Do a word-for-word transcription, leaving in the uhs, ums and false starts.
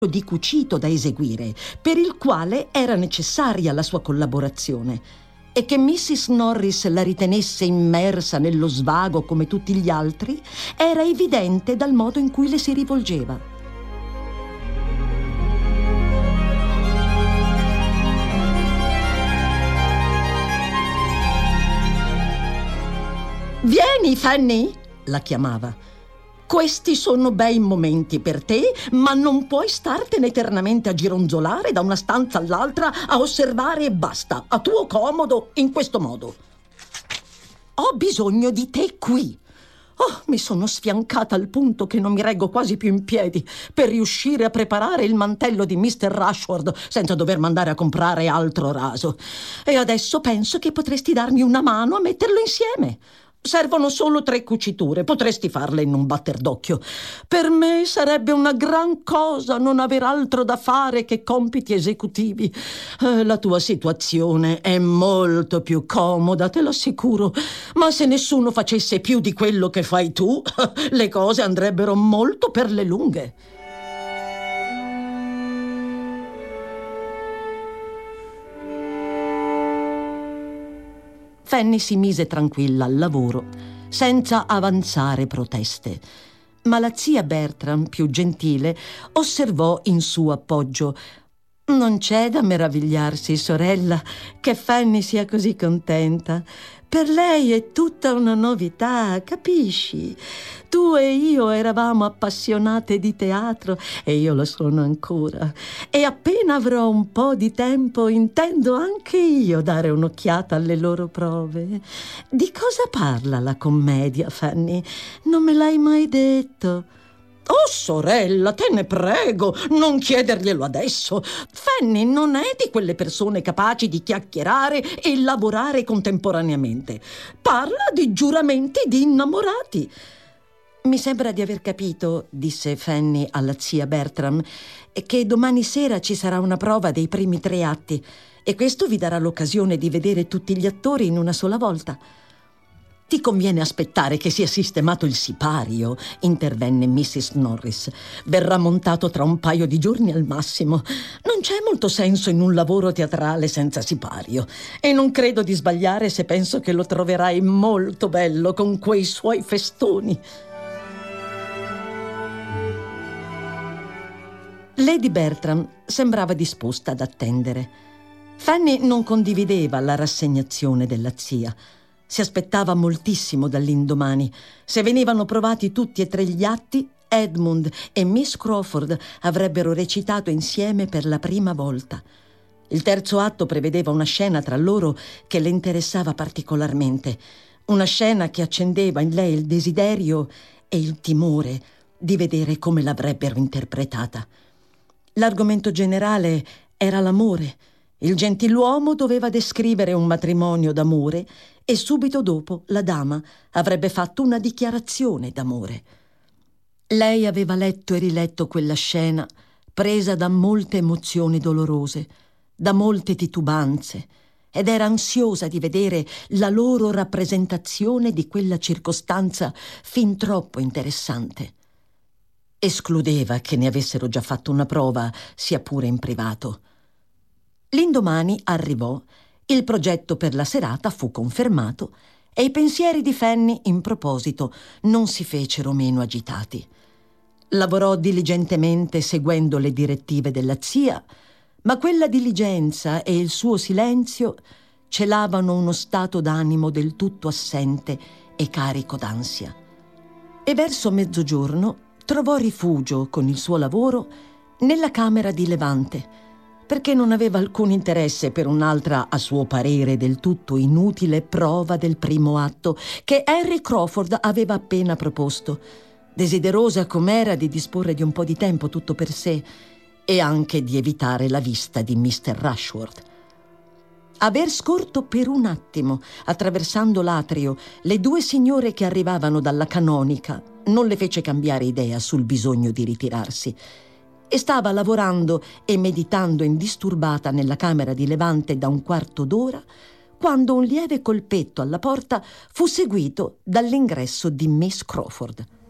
di cucito da eseguire, per il quale era necessaria la sua collaborazione, e che missis Norris la ritenesse immersa nello svago come tutti gli altri era evidente dal modo in cui le si rivolgeva. «Vieni, Fanny!» la chiamava. «Questi sono bei momenti per te, ma non puoi startene eternamente a gironzolare da una stanza all'altra a osservare e basta, a tuo comodo, in questo modo. Ho bisogno di te qui. Oh, mi sono sfiancata al punto che non mi reggo quasi più in piedi per riuscire a preparare il mantello di mister Rushworth senza dover mandare a comprare altro raso. E adesso penso che potresti darmi una mano a metterlo insieme. Servono solo tre cuciture, potresti farle in un batter d'occhio. Per me sarebbe una gran cosa non aver altro da fare che compiti esecutivi. Eh, la tua situazione è molto più comoda, te lo assicuro, ma se nessuno facesse più di quello che fai tu, le cose andrebbero molto per le lunghe. Fanny si mise tranquilla al lavoro, senza avanzare proteste. Ma la zia Bertram, più gentile, osservò in suo appoggio: «Non c'è da meravigliarsi, sorella, che Fanny sia così contenta. Per lei è tutta una novità, capisci? Tu e io eravamo appassionate di teatro e io lo sono ancora. E appena avrò un po' di tempo intendo anche io dare un'occhiata alle loro prove. Di cosa parla la commedia, Fanny? Non me l'hai mai detto». «Oh, sorella, te ne prego, non chiederglielo adesso. Fanny non è di quelle persone capaci di chiacchierare e lavorare contemporaneamente. Parla di giuramenti di innamorati». «Mi sembra di aver capito», disse Fanny alla zia Bertram, «che domani sera ci sarà una prova dei primi tre atti e questo vi darà l'occasione di vedere tutti gli attori in una sola volta». «Ti conviene aspettare che sia sistemato il sipario», intervenne missis Norris. «Verrà montato tra un paio di giorni al massimo. Non c'è molto senso in un lavoro teatrale senza sipario. E non credo di sbagliare se penso che lo troverai molto bello con quei suoi festoni». Lady Bertram sembrava disposta ad attendere. Fanny non condivideva la rassegnazione della zia. Si aspettava moltissimo dall'indomani. Se venivano provati tutti e tre gli atti, Edmund e Miss Crawford avrebbero recitato insieme per la prima volta. Il terzo atto prevedeva una scena tra loro che le interessava particolarmente, una scena che accendeva in lei il desiderio e il timore di vedere come l'avrebbero interpretata. L'argomento generale era l'amore. Il gentiluomo doveva descrivere un matrimonio d'amore e subito dopo la dama avrebbe fatto una dichiarazione d'amore. Lei aveva letto e riletto quella scena, presa da molte emozioni dolorose, da molte titubanze, ed era ansiosa di vedere la loro rappresentazione di quella circostanza fin troppo interessante. Escludeva che ne avessero già fatto una prova, sia pure in privato. L'indomani arrivò, il progetto per la serata fu confermato e i pensieri di Fanny in proposito non si fecero meno agitati. Lavorò diligentemente seguendo le direttive della zia, ma quella diligenza e il suo silenzio celavano uno stato d'animo del tutto assente e carico d'ansia. E verso mezzogiorno trovò rifugio con il suo lavoro nella camera di Levante, perché non aveva alcun interesse per un'altra, a suo parere del tutto inutile, prova del primo atto che Henry Crawford aveva appena proposto, desiderosa com'era di disporre di un po' di tempo tutto per sé e anche di evitare la vista di mister Rushworth. Aver scorto per un attimo, attraversando l'atrio, le due signore che arrivavano dalla canonica non le fece cambiare idea sul bisogno di ritirarsi, e stava lavorando e meditando indisturbata nella camera di Levante da un quarto d'ora, quando un lieve colpetto alla porta fu seguito dall'ingresso di Miss Crawford.